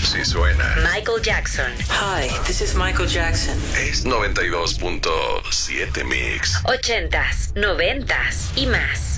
Si suena. Michael Jackson. Hi, this is Michael Jackson. Es 92.7 Mix. 80s, 90s y más.